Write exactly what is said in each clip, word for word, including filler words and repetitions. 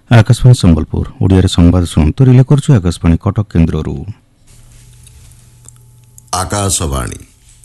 आकाशवाणी संबलपुर ओडिया संवाद शुणु रिले कर आकाशवाणी कटक केन्द्र आकाशवाणी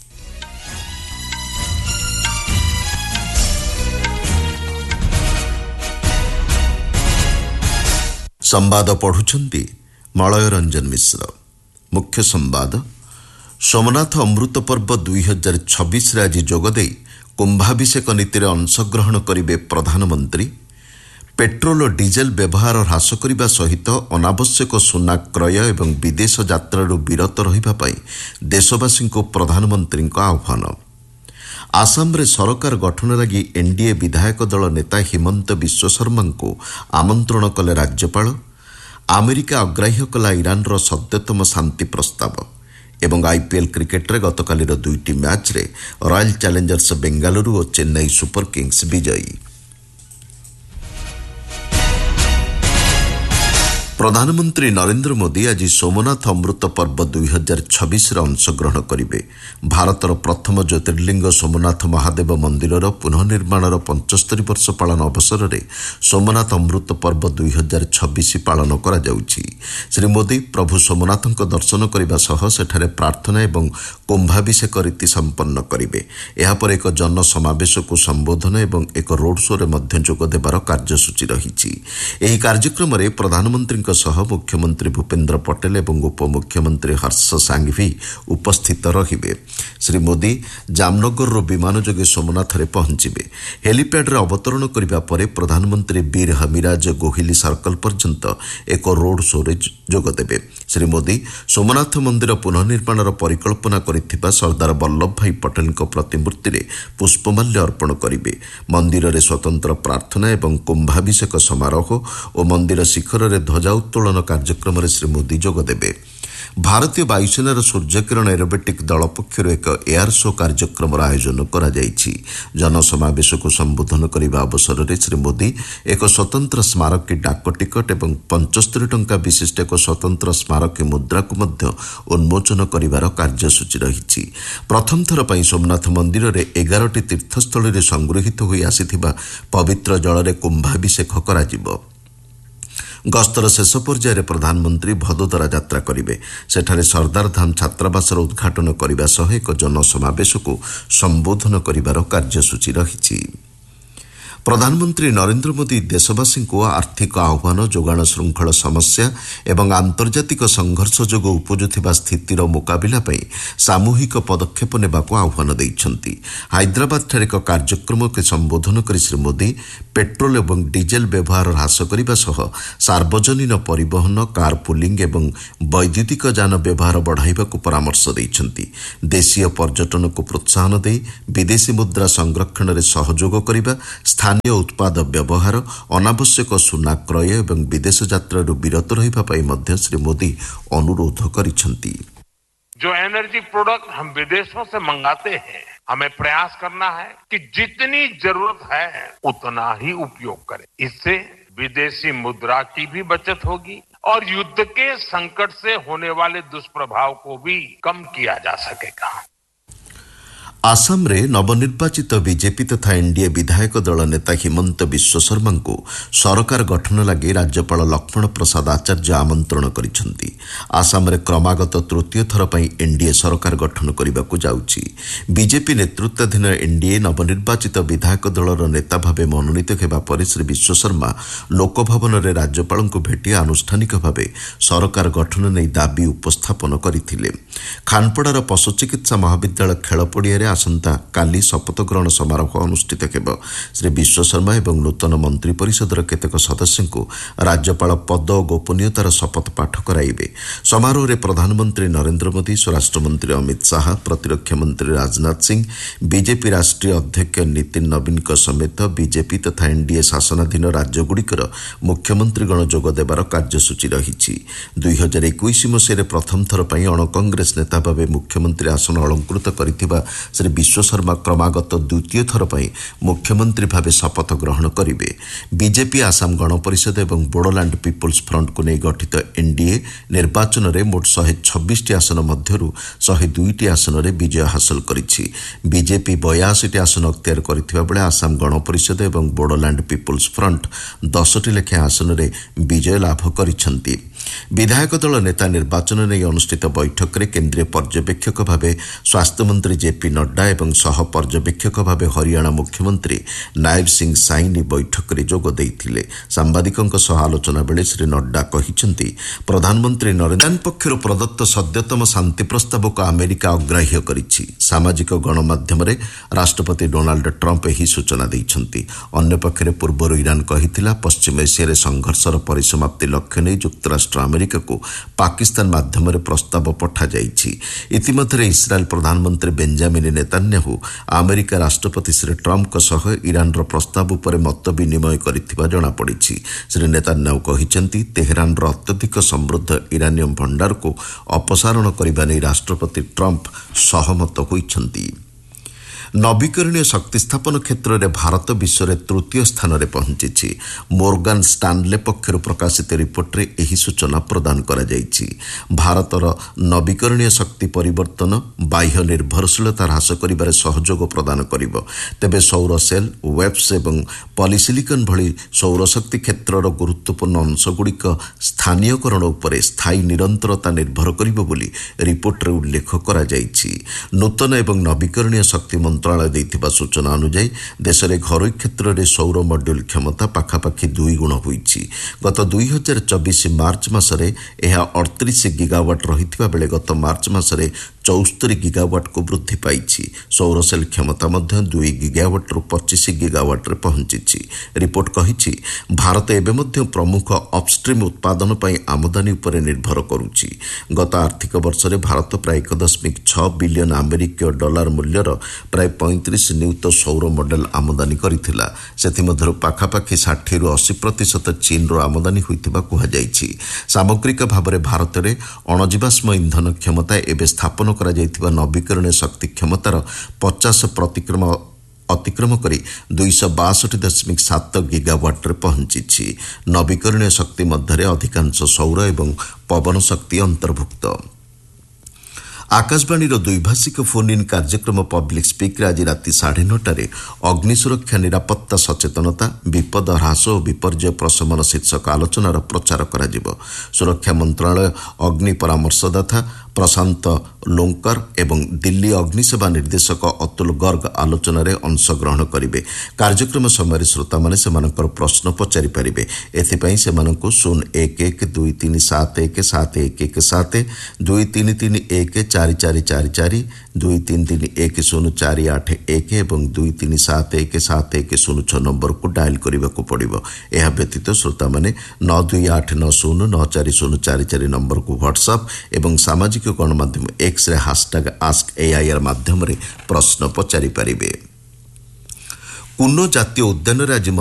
संवाद पढ़ुछंती मलय रंजन मिश्र। मुख्य संवाद सोमनाथ अमृत पर्व दुई हजार छब्बीस आज जोगदे कुंभाभिषेक नीतिर अंशग्रहण करिवे प्रधानमंत्री। पेट्रोल और डीजेल व्यवहार ह्रास करने सहित अनावश्यक सुना क्रय एवं विदेश यात्रारू विरत रहिबा पई देशवासी को प्रधानमंत्री आह्वान। आसाम रे सरकार गठन लगी एनडीए विधायक दल नेता हिमंत बिश्व शर्मा को आमंत्रण कले राज्यपाल। अमेरिका अग्राह्य कला ईरान रो सद्यतम शांति प्रस्ताव एवं आईपीएल क्रिकेट रे गतकाली दुईटी मैच रे रॉयल चैलेंजर्स बेंगालुरु और चेन्नई सुपर किंग्स विजयी। प्रधानमंत्री नरेंद्र मोदी आज सोमनाथ अमृत पर्व दुई हजार छब्बीस अंशग्रहण करेंगे। भारतर प्रथम ज्योतिर्लिंग सोमनाथ महादेव मंदिर पुनर्निर्माण पंचस्तरी वर्ष पालन अवसर में सोमनाथ अमृत पर्व दुई हजार छब्बीस पालन करा जाउछि। श्री मोदी प्रभु सोमनाथ दर्शन करने सह सेठारे प्रार्थना एवं कुंभाभिषेक रीति संपन्न करेंगे। यापर एक जनसमावेश को संबोधन एवं एक रोड शो रे मध्य जोग देवार कार्यसूची रही। एही कार्यक्रम में प्रधानमंत्री सह मुख्यमंत्री भूपेन्द्र पटेल एवं उपमुख्यमंत्री हर्ष सांघवी उपस्थित रहिबे। श्री मोदी जामनगर विमान जोगे सोमनाथ रे पहुंचबे। हेलीपैड रे अवतरण करिबा परे प्रधानमंत्री वीर हमीराज गोहिली सर्कल पर्यंत एक रोड शो रे जोग देबे। श्री मोदी सोमनाथ मंदिर पुनर्निर्माण परिकल्पना करिथिबा सरदार वल्लभ भाई पटेल प्रतिमूर्ति रे पुष्पमाल्य अर्पण करिबे। मंदिर रे स्वतंत्र प्रार्थना एवं कुंभाभिषेक समारोह और मंदिर शिखर रे ध्वजा उत्तोलन कार्यक्रम में श्री मोदी जोग देबे। भारतीय वायुसेनार सूर्यकिरण एरोबेटिक दल पक्षर एक एयर शो कार्यक्रम आयोजन करा जायछि। जनसमावेश को संबोधन करने अवसर में श्री मोदी एक स्वतंत्र स्मारकी डाक टिकट एवं पंचस्तरी टंका विशिष्ट एक स्वतंत्र स्मारकी मुद्रा को मध्य उन्मोचन करिवार कार्यसूची रही। प्रथम थर पर सोमनाथ मंदिर में एगारटी तीर्थस्थल संगृहित होई आसिथिबा पवित्र जल में कुंभाभिषेक करा जिवो। गस्तर शेष पर्यायर प्रधानमंत्री भदोदरा यात्रा करेंगे। सेठारे सरदार धाम छात्रावासर उद्घाटन करने सह एक जनसमावेश को संबोधन करिवार कार्यसूची रही। प्रधानमंत्री नरेंद्र मोदी देशवासी को आर्थिक आह्वान जोगाण श्रृंखल समस्या एवं आंतर्जातिक संघर्ष जोग उपजुथिबा स्थितिर मुकाबिला पई सामूहिक पदक्षेप नेबाको आह्वान दैछंती। हैदराबाद ठारे एक कार्यक्रम के संबोधन करी श्री मोदी पेट्रोल एवं डीजेल व्यवहार ह्रास करने सह सार्वजनिक परिवहन कार पुलिंग एवं वैद्युतिक यान व्यवहार बढ़ाइबाको परामर्श दैछंती। देशीय पर्यटन को प्रोत्साहन दे विदेशी मुद्रा संरक्षण में सहयोग करने स्थानीय उत्पाद व्यवहार अनावश्यक सुना क्रय एवं विदेश यात्रारू विरत रहिबा पई मध्य श्री मोदी अनुरोध करिसेंती। जो एनर्जी प्रोडक्ट हम विदेशों से मंगाते हैं, हमें प्रयास करना है कि जितनी जरूरत है उतना ही उपयोग करें। इससे विदेशी मुद्रा की भी बचत होगी और युद्ध के संकट से होने वाले दुष्प्रभाव को भी कम किया जा सकेगा। आसाम रे नवनिर्वाचित बीजेपी तथा एनडीए विधायक दल नेता हिमंत बिश्व शर्मा को सरकार गठन लगी राज्यपाल लक्ष्मण प्रसाद आचार्य आमंत्रण करिसेंती। आसाम रे क्रमागत तृतीय थर पई एनडीए सरकार गठन करने को जाउछि। बीजेपी नेतृत्वाधीन एनडीए नवनिर्वाचित विधायक दलर नेता भावे मनोनीत हेबा पर श्री बिश्व शर्मा लोकभवन रे राज्यपाल को भेटी आनुष्ठानिक भावे सरकार गठन नहीं दाबी उपस्थापन करथिले। खानपड़ार पशु चिकित्सा महाविद्यालय खेल पड़िया आसंता काली शपथ ग्रहण समारोह अनुष्ठित हेब। श्री विश्व शर्मा एवं नूतन मंत्री परिषदर केतेक सदस्य को राज्यपाल पद और गोपनीयतार शपथ पाठ कराइबे। समारोह में प्रधानमंत्री नरेंद्र मोदी, स्वराष्ट्र मंत्री अमित शाह, प्रतिरक्षा मंत्री राजनाथ सिंह, बीजेपी राष्ट्रीय अध्यक्ष नितिन नवीन समेत बीजेपी तथा एनडीए शासनाधीन राज्यगुड़िकर मुख्यमंत्रीगण जोग देवार कार्यसूची रही। दुई हजार एक मसीह प्रथम थर पर अण कांग्रेस नेता भाव मुख्यमंत्री आसन अलंकृत कर ଶ୍ରୀ ବିଶ୍ୱଶର୍ମା କ୍ରମାଗତ ଦ୍ୱିତୀୟ ଥର ପାଇଁ ମୁଖ୍ୟମନ୍ତ୍ରୀ ଭାବେ ଶପଥ ଗ୍ରହଣ କରିବେ। ବିଜେପି ଆସାମ ଗଣପରିଷଦ ଏବଂ ବୋଡୋଲ୍ୟାଣ୍ଡ ପିପୁଲ୍ସ ଫ୍ରଣ୍ଟକୁ ନେଇ ଗଠିତ ଏନ୍ଡିଏ ନିର୍ବାଚନରେ ମୋଟ ଶହେ ଛବିଶଟି ଆସନ ମଧ୍ୟରୁ ଶହେ ଦୁଇଟି ଆସନରେ ବିଜୟ ହାସଲ କରିଛି। ବିଜେପି ବୟାଅଶୀଟି ଆସନ ଅକ୍ତିଆର କରିଥିବା ବେଳେ ଆସାମ ଗଣପରିଷଦ ଏବଂ ବୋଡୋଲ୍ୟାଣ୍ଡ ପିପୁଲ୍ସ ଫ୍ରଣ୍ଟ ଦଶଟି ଲେଖାଏଁ ଆସନରେ ବିଜୟ ଲାଭ କରିଛନ୍ତି। ବିଧାୟକ ଦଳ ନେତା ନିର୍ବାଚନ ନେଇ ଅନୁଷ୍ଠିତ ବୈଠକରେ କେନ୍ଦ୍ରୀୟ ପର୍ଯ୍ୟବେକ୍ଷକ ଭାବେ ସ୍ୱାସ୍ଥ୍ୟମନ୍ତ୍ରୀ ଜେପି ନଡ୍ଡା ଏବଂ ସହ ପର୍ଯ୍ୟବେକ୍ଷକ ଭାବେ ହରିୟାଣା ମୁଖ୍ୟମନ୍ତ୍ରୀ ନାୟବ ସିଂ ସାଇନି ବୈଠକରେ ଯୋଗ ଦେଇଥିଲେ। ସାମ୍ବାଦିକଙ୍କ ସହ ଆଲୋଚନା ବେଳେ ଶ୍ରୀ ନଡ୍ଡା କହିଛନ୍ତି, ପ୍ରଧାନମନ୍ତ୍ରୀ ନରେନ୍ଦ୍ର ପକ୍ଷରୁ ପ୍ରଦତ୍ତ ସଦ୍ୟତମ ଶାନ୍ତି ପ୍ରସ୍ତାବକୁ ଆମେରିକା ଅଗ୍ରାହ୍ୟ କରିଛି। ସାମାଜିକ ଗଣମାଧ୍ୟମରେ ରାଷ୍ଟ୍ରପତି ଡୋନାଲ୍ଡ ଟ୍ରମ୍ପ ଏହି ସୂଚନା ଦେଇଛନ୍ତି। ଅନ୍ୟପକ୍ଷରେ ପୂର୍ବରୁ ଇରାନ କହିଥିଲା, ପଶ୍ଚିମ ଏସିଆରେ ସଂଘର୍ଷର ପରିସମାପ୍ତି ଲକ୍ଷ୍ୟ ନେଇ ଯୁକ୍ତରାଷ୍ଟ୍ର ଆମେରିକାକୁ ପାକିସ୍ତାନ ମାଧ୍ୟମରେ ପ୍ରସ୍ତାବ ପଠାଯାଇଛି। ଇତିମଧ୍ୟରେ ଇସ୍ରାଏଲ ପ୍ରଧାନମନ୍ତ୍ରୀ ବେଞ୍ଜାମିନ ନେତାନ୍ୟାହୁ ଆମେରିକା ରାଷ୍ଟ୍ରପତି ଶ୍ରୀ ଟ୍ରମ୍ପଙ୍କ ସହ ଇରାନର ପ୍ରସ୍ତାବ ଉପରେ ମତ ବିନିମୟ କରିଥିବା ଜଣାପଡ଼ିଛି। ଶ୍ରୀ ନେତାନ୍ୟାହୁ କହିଛନ୍ତି, ତେହେରାନର ଅତ୍ୟଧିକ ସମୃଦ୍ଧ ଇରାନିୟମ ଭଣ୍ଡାରକୁ ଅପସାରଣ କରିବା ନେଇ ରାଷ୍ଟ୍ରପତି ଟ୍ରମ୍ପ ସହମତ ହୋଇଛନ୍ତି। ନବୀକରଣୀୟ ଶକ୍ତି ସ୍ଥାପନ କ୍ଷେତ୍ରରେ ଭାରତ ବିଶ୍ୱରେ ତୃତୀୟ ସ୍ଥାନରେ ପହଞ୍ଚିଛି। ମୋର୍ଗାନ ଷ୍ଟାନଲେ ପକ୍ଷରୁ ପ୍ରକାଶିତ ରିପୋର୍ଟରେ ଏହି ସୂଚନା ପ୍ରଦାନ କରାଯାଇଛି। ଭାରତର ନବୀକରଣୀୟ ଶକ୍ତି ପରିବର୍ତ୍ତନ ବାହ୍ୟ ନିର୍ଭରଶୀଳତା ହ୍ରାସ କରିବାରେ ସହଯୋଗ ପ୍ରଦାନ କରିବ। ତେବେ ସୌର ସେଲ୍, ୱେବ୍ସ ଏବଂ ପଲିସିଲିକନ ଭଳି ସୌରଶକ୍ତି କ୍ଷେତ୍ରର ଗୁରୁତ୍ୱପୂର୍ଣ୍ଣ ଅଂଶଗୁଡ଼ିକ ସ୍ଥାନୀୟକରଣ ଉପରେ ସ୍ଥାୟୀ ନିରନ୍ତରତା ନିର୍ଭର କରିବ ବୋଲି ରିପୋର୍ଟରେ ଉଲ୍ଲେଖ କରାଯାଇଛି। ନୂତନ ଏବଂ ନବୀକରଣୀୟ ଶକ୍ତି ମନ୍ତ୍ରଣାଳୟ ଦେଇଥିବା ସୂଚନା ଅନୁଯାୟୀ ଦେଶରେ ଘରୋଇ କ୍ଷେତ୍ରରେ ସୌର ମଡ୍ୟୁଲ କ୍ଷମତା ପାଖାପାଖି ଦୁଇ ଗୁଣ ହୋଇଛି। ଗତ ଦୁଇ ହଜାର ଚବିଶ ମାର୍ଚ୍ଚ ମାସରେ ଏହା ଅଠତିରିଶ ଗିଗାୱାଟ୍ ରହିଥିବା ବେଳେ ଗତ ମାର୍ଚ୍ଚ ମାସରେ ଚଉସ୍ତରୀ ଗିଗାୱାଟ୍କୁ ବୃଦ୍ଧି ପାଇଛି। ସୌର ସେଲ୍ କ୍ଷମତା ମଧ୍ୟ ଦୁଇ ଗିଗାୱାଟ୍ରୁ ପଚିଶ ଗିଗାୱାଟ୍ରେ ପହଞ୍ଚିଛି। ରିପୋର୍ଟ କହିଛି, ଭାରତ ଏବେ ମଧ୍ୟ ପ୍ରମୁଖ ଅପଷ୍ଟ୍ରିମ୍ ଉତ୍ପାଦନ ପାଇଁ ଆମଦାନୀ ଉପରେ ନିର୍ଭର କରୁଛି। ଗତ ଆର୍ଥିକ ବର୍ଷରେ ଭାରତ ପ୍ରାୟ ଏକ ଦଶମିକ ଛଅ ବିଲିୟନ ଆମେରିକୀୟ ଡଲାର ମୂଲ୍ୟର ପ୍ରାୟ ପଇଁତିରିଶ ନିୟୁତ ସୌର ମଡେଲ ଆମଦାନୀ କରିଥିଲା। ସେଥିମଧ୍ୟରୁ ପାଖାପାଖି ଷାଠିଏରୁ ଅଶୀ ପ୍ରତିଶତ ଚୀନର ଆମଦାନୀ ହୋଇଥିବା କୁହାଯାଇଛି। ସାମଗ୍ରିକ ଭାବରେ ଭାରତରେ ଅଣଜୀବାଷ୍ମ ଇନ୍ଧନ କ୍ଷମତା ଏବେ ସ୍ଥାପନ କରାଯାଇଥିବା ନବୀକରଣୀୟ ଶକ୍ତି କ୍ଷମତାର ପଚାଶ ପ୍ରତିକ୍ରମ ଅତିକ୍ରମ କରି ଦୁଇଶହ ବାଷଠି ଦଶମିକ ସାତ ଗିଗାୱାଟ୍ରେ ପହଞ୍ଚିଛି। ନବୀକରଣୀୟ ଶକ୍ତି ମଧ୍ୟରେ ଅଧିକାଂଶ ସୌର ଏବଂ ପବନ ଶକ୍ତି ଅନ୍ତର୍ଭୁକ୍ତ। ଆକାଶବାଣୀର ଦ୍ୱିଭାଷିକ ଫୋନ୍ ଇନ୍ କାର୍ଯ୍ୟକ୍ରମ ପବ୍ଲିକ୍ ସ୍ପିକ୍ରେ ଆଜି ରାତି ସାଢ଼େ ନଅଟାରେ ଅଗ୍ନି ସୁରକ୍ଷା ନିରାପତ୍ତା ସଚେତନତା, ବିପଦ ହ୍ରାସ ଓ ବିପର୍ଯ୍ୟୟ ପ୍ରଶମନ ଶୀର୍ଷକ ଆଲୋଚନାର ପ୍ରଚାର କରାଯିବ। ସୁରକ୍ଷା ମନ୍ତ୍ରଣାଳୟ ଅଗ୍ନି ପରାମର୍ଶଦାତା ପ୍ରଶାନ୍ତ ଲୋଙ୍କର ଏବଂ ଦିଲ୍ଲୀ ଅଗ୍ନିସେବା ନିର୍ଦ୍ଦେଶକ ଅତୁଲ ଗର୍ଗ ଆଲୋଚନାରେ ଅଂଶଗ୍ରହଣ କରିବେ। କାର୍ଯ୍ୟକ୍ରମ ସମୟରେ ଶ୍ରୋତାମାନେ ସେମାନଙ୍କର ପ୍ରଶ୍ନ ପଚାରିପାରିବେ। ଏଥିପାଇଁ ସେମାନଙ୍କୁ ଶୂନ ଏକ ଏକ ଦୁଇ ତିନି ସାତ ଏକ ସାତ ଏକ ଏକ ସାତ, ଦୁଇ ତିନି ତିନି ଏକ ଚାରି ଚାରି ଚାରି ଚାରି, ଦୁଇ ତିନି ତିନି ଏକ ଶୂନ ଚାରି ଆଠ ଏକ ଏବଂ ଦୁଇ ତିନି ସାତ ଏକ ସାତ ଏକ ଶୂନ ଛଅ ନମ୍ବରକୁ ଡାଏଲ୍ କରିବାକୁ ପଡ଼ିବ। ଏହା ବ୍ୟତୀତ ଶ୍ରୋତାମାନେ ନଅ ଦୁଇ ଆଠ ନଅ ଶୂନ ନଅ ଚାରି ଶୂନ ଚାରି ଚାରି ନମ୍ବରକୁ ହ୍ୱାଟ୍ସଆପ୍ ଏବଂ ସାମାଜିକ ଗଣମାଧ୍ୟମ ଏକ୍ସରେ ହାଶଟ୍ୟାଗ ଆସ୍କ ଏଆଇଆର୍ ମାଧ୍ୟମରେ ପ୍ରଶ୍ନ ପଚାରିପାରିବେ। କୁନୋ ଜାତୀୟ ଉଦ୍ୟାନରେ ଆଜି